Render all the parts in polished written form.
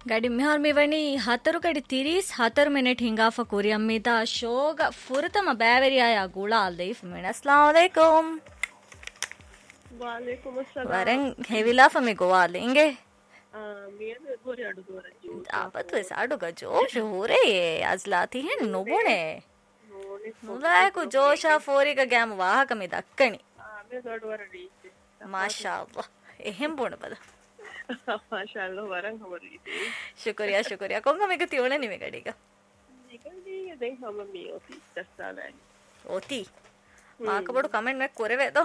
ಗಡಿ ಮಿಹಾರ್ ಮಿವಣಿ ಹತರು ಕಡಿ 34 ಮಿನಿಟ್ ಹಿಂಗಾಫ ಕುರಿಯಮ್ಮಿದ ಶೋಗ ಫುರತಮ ಬ್ಯಾವೆರಿಯಾಯ ಗುಳಾಲ್ ದೈಫ್ ಮಿನ ಅಸ್ಸಲಾಮು ಅಲೈಕುಂ ವಾಲೇಕುಂ ಅಸ್ಸಲಾಂ ವರಂ ಹೆವಿಲಾಫ ಮಿ ಗೋವಾಲ್ ಇಂಗೆ මියද ගොරි අඩු දොරජු අපතු අඩුග ජෝෂ හුරේ අස්ලාති හෙන් නොබුනේ නුලායකු ජෝෂා ෆෝරික ගෑම වාහක මි දක්කනි මේ දොඩවර රීති මාෂාඅල්ලාහ් එහෙම් බොන බල මාෂාඅල්ලාහ් වරන් හවරි ಶುಕ್ರಿಯಾ ಕೊಂಗ ಮೇಗ ತಿಯೋಣ ನಿಮೆ ಗಡಿಗ ನಿಗಂದಿ ದೆನ್ ಹಮ ಮಿ ಓತಿ ದಸ್ತಾಲೈ ಓತಿ ಮಾಕ ಬಡು ಕಮೆಂಟ್ ಮೆ ಕೊರೆವೆ ದೋ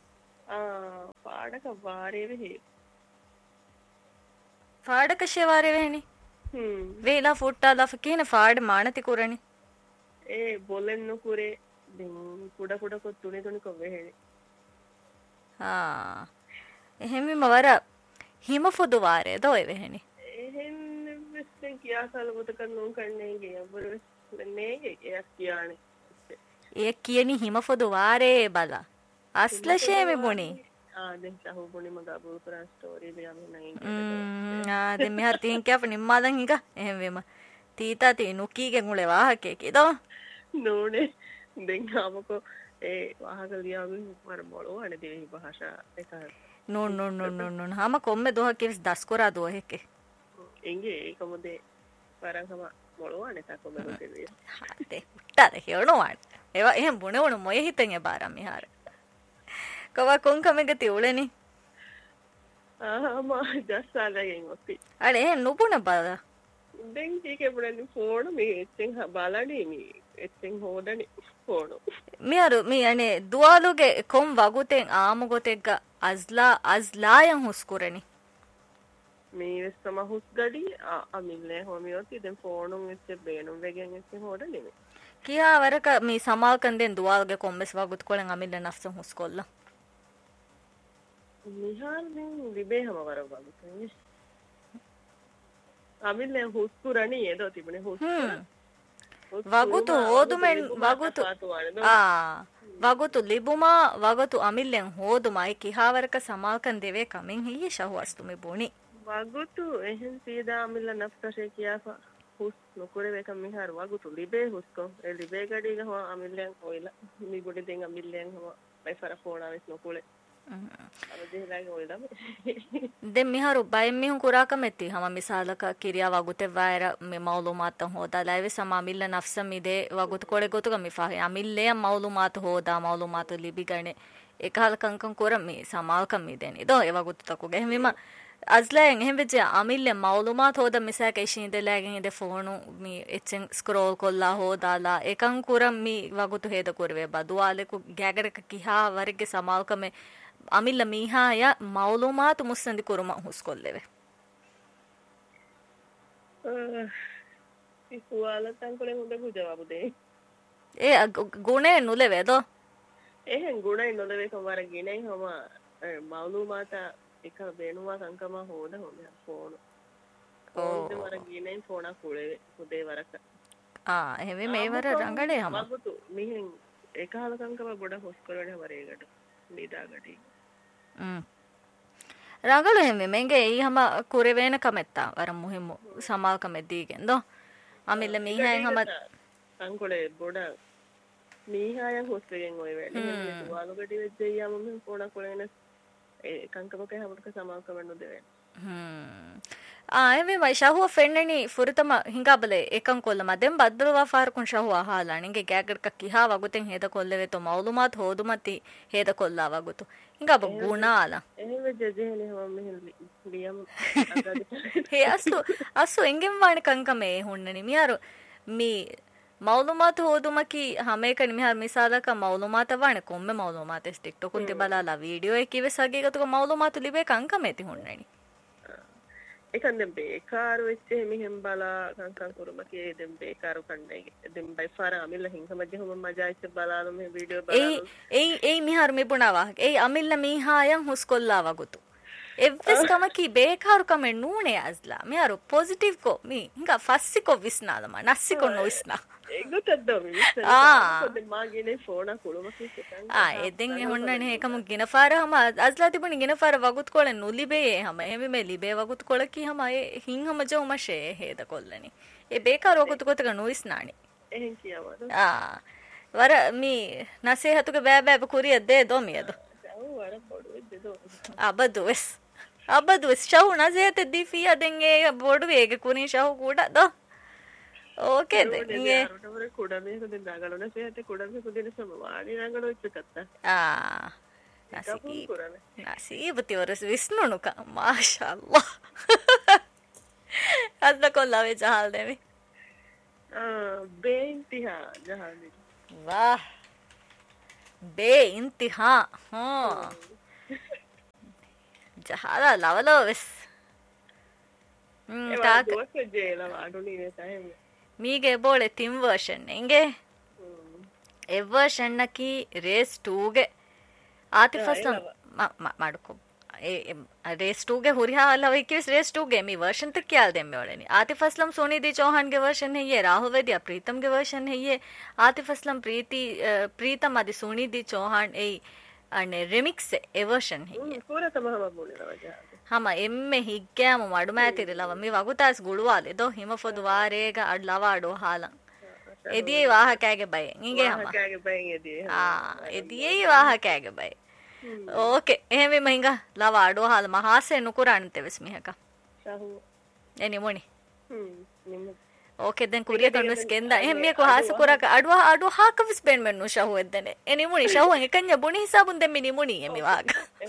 ಪಾಡಕ ವಾರೇವೆ ಹೇ ಫಾಡಕ ಶೆವಾರೆ ವೆಹನಿ ವೇಲಾ ಫುಟ್ಟಾಲ ಫಕೇನ ಫಾಡ್ ಮಾನತಿ ಕುರನಿ ಏ ಬೋಲೆನ್ನು ಕುರೆ ದೆನ್ ಕುಡ ಕುಡ ಕೊ ತುನಿ ತುನಿ ಕೊ ವೆಹನಿ ಹಾ ಎಹೆಮಿ ಮವರ ಹಿಮ ಫುದು ವಾರೆ ದೋ ವೆಹನಿ එහෙන් වෙස්තෙන් කියා සලබුත කන්නුන් කන්නේගේ අබර නේගේ එයක් කියානේ ඒ කියනි හිම ෆොදු වාරේ බල අස්ලෂේ මෙබුණි දැන් සහෝ බොනි මග අබුල් කරා ස්ටෝරි දෙයක් නයි දැන් මෙහා තින් කැප නිම්මාදන් හික එහෙම වෙම තීතා ති නුකීගෙන් උලේ වාහකේ කිදෝ නෝනේ දැන් ආමකෝ ඒ වාහක ලියාමින් මර මොළෝ අනේ දෙවි භාෂා එක නෝ හම කොම්මේ දොහ කිස් දස්කොරා දොහ එකේ එංගේ ඒකමදේ වරංගම මොළෝ අනේ තකොම දෙවි හතේ උට්ටද හේවනෝවන් ඒවා එහෙම බොනවන මොය හිතෙන් ඒ බාරම් මිහාර කව කොන්කමෙක තියුලෙනි මා දස්සාලගෙන් ඔපි අනේ එහෙම නුබුන බල දැන් කීකේ පුරන්නේ ෆෝන මේ එච්චෙන් බලන්නේ මේ එච්චෙන් හොදන්නේ ෆෝන මියාරු මේ අනේ දුවාලුගේ කොම් වගුතෙන් ආමුගොතෙක්ග අස්ලායන් හුස්කුරනි මේ වෙස්සම හුස්ගඩි අමිල්ලේ හොමියෝති දැන් ෆෝනුන් එච්ච බේනුම් වෙගෙන් එච්ච හොදන්නේ කියා වරක මේ සමාල්කන්දෙන් දුවාලුගේ කොම්බස් වගුත් කොලෙන් අමිල්ල නෆ්සන් හුස්කොල්ලා මිහාර දැන් ලිබේ හැම වර වගුතනේ අමිල්ලේ හුස්කුරණි එදෝ තිබුණේ හුස්කුර වගුතු හෝදුමෙන් වගුතු වගුතු ලිබුමා වගුතු අමිල්ලෙන් හෝදුමයි කිහාවරක සමාල්කන් දෙවේ කමින් හිය ශහවස්තුමි බොනි වගුතු එහෙන් සීදා අමිල්ල නෆ්සෂේ කියාපා හුස් නොකරේ වේක මිහාර වගුතු ලිබේ හුස්කො ඒ ලිබේ ගඩිග හො අමිල්ලෙන් හොයිලා මිබුඩි දෙන් අමිල්ලෙන් හො බයිෆර ෆෝනාවෙස් නොකුලේ දෙ මිහරු බයි මිහුන් කුරාකමෙති හම මිසාලක කිරියා වගුතෙ වෛර මෙ මවුලුමාත හොදා ලයිව සමාමිල්ල නෆ්ස මිදේ වගුත කොලෙ ගොතුක මිෆාහි අමිල්ලේ මවුලුමාත හොදා මවුලුමාත ලිබිගණේ එකහල කංකන් කොර මේ සමාල්කම් මිදෙනි දෝ ඒ වගුත තකු ගෙහිම අස්ලෙන් එහෙම වෙජ අමිල්ලේ මවුලුමාත හොදා මිසක ඉෂින් දෙලෑගෙන් ඉද ෆෝනු මි එච්චෙන් ස්ක්‍රෝල් කොල්ලා හොදාලා එකං කුරම් මි වගුත හේද කරවේ බදුවාලෙකු ගැගරක කිහා වරගේ සමාල්කමේ අමිල්ල මීහාය මවුලුමාතු මුස්සන්දි කුරුම හුස්කොල්ලෙවේ ඉසුවාලතන් කොලේ හොඳ ජවාබු දෙයි ඒ ගුණේ නුලෙවේ දෝ එහෙන් ගුණේ නුලෙවේ කවර ගිනේ හම මවුලුමාත එක බේනුවා සංකම හොද හොඳ ෆෝන ඕ වර ගිනේ ෆෝන කුලේ හොදේ වරක එහෙම මේවර රංගඩේ හම වගුතු මිහෙන් එකහල සංකම ගොඩ හොස්කොලේ වරේකට නිදාගටි රගල ಹೆಮ್ಮೆ ಮೆಂಗೆ ಈ ಹಮ ಕುರೆವೇನ ಕಮೆತ್ತ ವರ ಮುಹಿಮ್ಮು ಸಮಾಲ್ ಕಮೆದ್ದೀಗೆನ್ ದೋ ಆಮೇಲೆ ಮೀಹಾಯಂ ಹಮ ಅಂಕೊಳೆ ಬೋಡ ಮೀಹಾಯಂ ಹೋಸ್ವೆಗೆನ್ ಒಯ್ ವೇಳೆ ವಾಲುಗಡಿ ವೆಜ್ಜೆಯ್ಯಾಮ ಮೆ ಕೋಣ ಕೊಳೆನ ಏ ಕಂಕಮಕೆ ಹಮಕ ಸಮಾಲ್ ಕಮೆನ್ನು ದೇವೆ එමෙ මයි ශහුව ෆෙන්නනි ෆුරිතම හිඟාබලේ එකන් කොල්ලම දෙම් බද්දලවා ෆාරකුන් ශහුව අහලා නිගේ ගෑගඩක කිහා වගුතෙන් හේද කොල්ලෙවෙ තෝ මවුලුමාත් හෝදුමති හේද කොල්ලා වගුතු හිඟාබ ගුණාලා එහෙම ජෙජෙහෙලි හම මෙහෙල් ලියම් හේ අස්සු එංගෙම් වාණ කංකමේ හුන්නනි මියාරු මී මවුලුමාත් හෝදුමකි හැමේකනි මිහාර මිසාලක මවුලුමාත වාණ කොම්මෙ මවුලුමාත් ටික්ටොක් උන් තිබලාලා වීඩියෝ එකේ සගේ ගතුක මවුලුමාත් ලිබේ කංකමේ ති හුන්නනි එකන් දැන් බේකාරු වෙච්ච මෙහෙම බලා කංකන් කුරුමකේ දැන් බේකාරු කන්නේ දැන් බයි ෆාර අමිල්ල හින්කමජ හොම මජායිච්ච බලාලු මේ වීඩියෝ බලාලු ඒ මිහාර මෙබුණාවා ඒ අමිල්ල මීහායන් හුස්කොල්ලා වගුතු එව්වස් කමකි බේකාරු කමෙන් නූනේ අස්ලා මිහාරු පොසිටිව් කො මී හින්ගා ෆස්සිකො විස්නාලම නස්සිකො නොවිස්නා එගොතද්දෝ මිස්සන කොද මාගේනේ ෆෝන කුළුමකි එදෙන් හොන්නනේ එකම ගෙනෆාර හම අස්ලා තිබුණි ගෙනෆාර වගුත් කොළ නුලිබේ හම එහෙම මේ ලිබේ වගුත් කොළ කි හම ඒ හින් හම ජෝ මෂේ හේද කොල්ලනි ඒ බේකාර වගුත් කොතක නුයිස්නානි එහෙන් කියවද වර මී නසීහතුක බෑ බෑ කුරිය දේ දොමියද වර පොඩු දෙදෝ අබදුස් ෂහු නසීහත දිෆියා දෙන් ඒ බොඩු වේග කුනි ෂහු කුඩ දෝ ಓಕೆ ಕುಡಬೇಕು ದಾಗಳನ ಸೇತೆ ಕುಡಬೇಕು ದಿನ ಸಮಾನಿ ರಂಗಡ ಇಚ್ಚಕತ್ತ ನಸೀಬತಿ ವರಸ ವಿಷ್ಣುನುಕ ಮಾಶಾಅಲ್ಲಾ ಅದ್ನ ಕೊಲ್ಲವೆ ಜಹಾಲ್ ದೇವಿ ಬೇ ಇಂತಿಹಾ ಜಹಾಲ್ ದೇವಿ ವಾಹ್ ಬೇ ಇಂತಿಹಾ ಜಹಾಲ ಲವಲೋ ವಿಸ್ ತಾಕ ಜೇಲ ವಾಡುನಿ ವೇತಾಯೆ ಮೀಗೆ ಬೋಳೆ ತಿಮ್ ವರ್ಷನ್ ಹೆಂಗೆ ಎವರ್ಷನ್ ನಕಿ ರೇಸ್ 2ಗೆ ಆತಿಫಸ್ ಮಾಡ್ಕೊ ರೇಸ್ 2ಗೆ ಹುರಿಹಾ ಅಲ್ಲ ವೈಕಿಸ್ ರೇಸ್ 2ಗೆ ಮೀ ವರ್ಷನ್ ತಕ್ ಕ್ಯಾಲ್ ದೆಮ್ಮೆ ಒಳೆನಿ ಆತಿಫ್ ಅಸ್ಲಂ ಸೋನಿದಿ ಚೌಹಾನ್ ಗೆ ವರ್ಷನ್ है ये राहुल वेदिया प्रीतम गे वर्षन है ये आतिफ असलम प्रीतम आदि सोनिदी चौहान ए अने रिमिक्स ए वर्षन है ये पूरा तमाम बोले वजह ಹಮ ಎಮ್ಮೆ ಹಿಗ್ಗ್ಯಾಮ ಮಡುಮ್ಯಾತಿರಿಲವ ಮಿ ವಗುತಾಸ್ ಗುಳುವಾಲೆ ದೊ ಹಿಮಫೊದು ವಾರೇಗ ಅಡ್ ಲವಾಡು ಹಾಲ ಎದಿಯೇ ವಾಹಕಾಗೆ ಬೈ ಹಿಂಗೆ ಹಮ ಎದಿಯೇ ವಾಹಕಾಗೆ ಬೈ ಓಕೆ එහෙම මහිಂಗ ලවාඩෝ ಹಾಲ ಮಹಾಸೆ ನುಕುರಾಣತೆ ವಿಸ್ ಮಿಹಕ ಎನಿ ಮೊಣಿ ಓಕೆ ದೆನ್ ಕುರಿಯ ಕಣ್ಣುಸ್ ಕೆಂದ ಎಮ್ಮೆ ಕೊ ಹಾಸ ಕುರಕ ಅಡ್ವಾ ಹಾಕವಿಸ್ ಬೆನ್ ಮೆನ್ನು ಶಹು ಎದ್ದನೆ ಎನಿ ಮುನಿ ಶಹು ಹೆಕಂಜ ಬುಣಿ ಹಿಸಾಬುನ್ ದೆಮ್ಮಿ ನಿ ಮುನಿ ಎಮ್ಮಿ ವಾಗ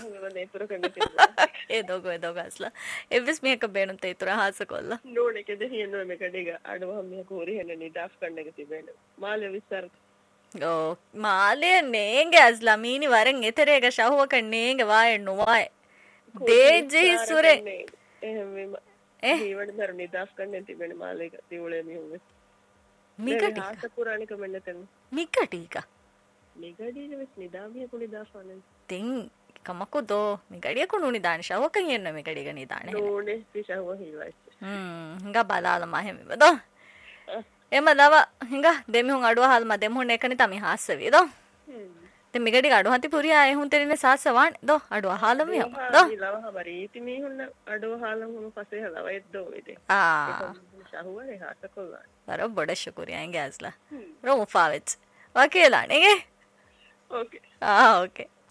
ಎದೋಗ ಅಸ್ಲ ಎವಿಸ್ ಮಿಹಕ ಬೇನುಂತ ಇತುರ ಹಾಸ ಕೊಲ್ಲ ನೋಡೆ ಕೆದೆ ಹಿಯನು ಮೆ ಕಡಿಗ ಅಡ್ವಾ ಹಮ್ಮೆ ಕೋರಿ ಹೆನೆ ನಿ ದಾಫ್ ಕಣ್ಣಗೆ ತಿಬೇನು ಮಾಲೆ ವಿಸರ್ ಓ ಮಾಲೆ ನೇಂಗೆ ಅಸ್ಲ ಮೀನಿ ವರಂ ಎತರೆಗ ಶಹು ಕ ನೇಂಗೆ ವಾಯ ನುವಾಯ ದೇಜಿ ಸುರೆ ಎಹಮೆ ಈವಡ ಧರ್ನಿ ದಾಫ್ ಕಣ್ಣೆ ತಿಬೇನು ಮಾಲೆಗ ತಿವಳೆ ಮಿ ಹೋವೆ ಮಿಕಟಿ ಹಾಸ ಪುರಾಣಿಕ ಮೆಣ್ಣತನ್ ಮಿಕಟಿಗ ನಿಗಡಿ ವಿಸ್ ನಿದಾಮಿಯ ಕುಡಿ ದಾಫಾನೆ ತಿಂಗ್ ಕಮಕು ದೋ ಮಿಗಡಿಯ ಕುಣುನಿ ದಾನ ಶವಕ ಯೆನ್ನ ಮಿಗಡಿಗ ನಿ ದಾನ ನೋನೆ ಪಿಶವ ಹಿವೈ ಹಿಂಗ ಬಲಾಲ ಮಹೆಮಿ ಬದೋ ಎಮ ದವ ಹಿಂಗ ದೆಮಿ ಹುಂ ಅಡುವ ಹಾಲ್ ಮ ದೆಮ್ ಹುಂ ನೆಕನಿ ತಮಿ ಹಾಸವಿ ದೋ te migadi adu hati puriya e hun terine sasawan do adu halam mi do lawa habari iti mi hun adu halam hun pase halawa eddo ide shahuwa e hata kolla baro boda shukuriya inge asla ro mufawet wakela nege okay okay